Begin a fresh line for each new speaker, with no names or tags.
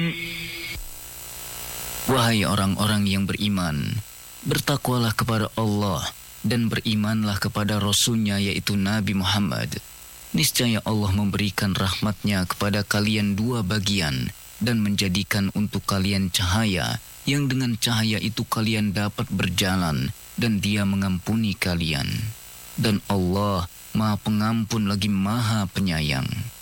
Wahai orang-orang yang beriman, bertakwalah kepada Allah dan berimanlah kepada Rasul-Nya yaitu Nabi Muhammad. Niscaya Allah memberikan rahmat-Nya kepada kalian dua bagian dan menjadikan untuk kalian cahaya yang dengan cahaya itu kalian dapat berjalan dan Dia mengampuni kalian. Dan Allah Maha Pengampun lagi Maha Penyayang.